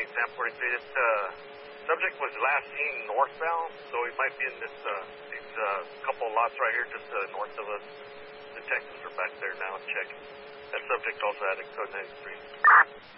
1043. Subject was last seen northbound, so he might be in these couple lots right here just north of us. Detectives are back there now checking. That subject also had a code 93.